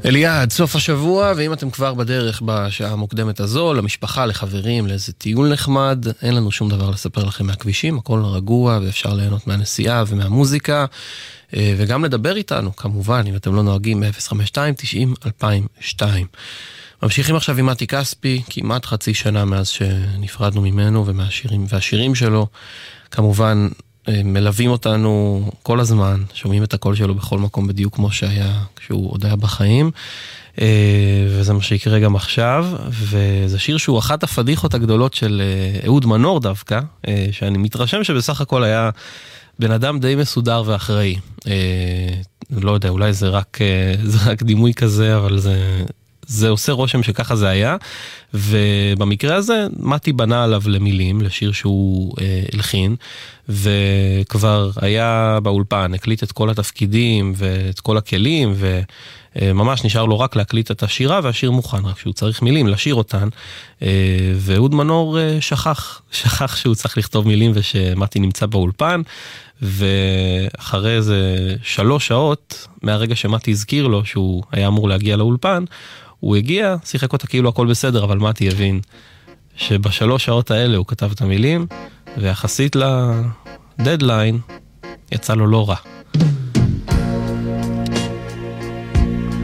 אליעד, סוף השבוע, ואם אתם כבר בדרך בשעה המוקדמת הזו, למשפחה, לחברים, לאיזה טיול נחמד, אין לנו שום דבר לספר לכם מהכבישים, הכל רגוע ואפשר ליהנות מהנסיעה ומהמוזיקה, וגם לדבר איתנו, כמובן, אם אתם לא נוהגים ב-052-90-2002. ממשיכים עכשיו עם מתי כספי, כמעט חצי שנה מאז שנפרדנו ממנו והשירים שלו, כמובן מלווים אותנו כל הזמן, שומעים את הקול שלו בכל מקום בדיוק כמו שהיה כשהוא עוד היה בחיים, וזה מה שיקרה גם עכשיו, וזה שיר שהוא אחת הפדיחות הגדולות של אהוד מנור דווקא, שאני מתרשם שבסך הכל היה בן אדם די מסודר ואחראי. לא יודע, אולי זה רק דימוי כזה, אבל זה עושה רושם שככה זה היה, ובמקרה הזה מתי בנה עליו למילים, לשיר שהוא הלחין, וכבר היה באולפן, הקליט את כל התפקידים ואת כל הכלים, וממש נשאר לו רק להקליט את השירה, והשיר מוכן, רק שהוא צריך מילים לשיר אותן, ואהוד מנור שכח שהוא צריך לכתוב מילים, ושמתי נמצא באולפן, ואחרי איזה 3 שעות, מהרגע שמתי הזכיר לו שהוא היה אמור להגיע לאולפן, הוא הגיע, שיחק אותה כאילו הכל בסדר, אבל מתי הבין שב3 שעות האלה הוא כתב את המילים, ויחסית לדדליין יצא לו לא רע.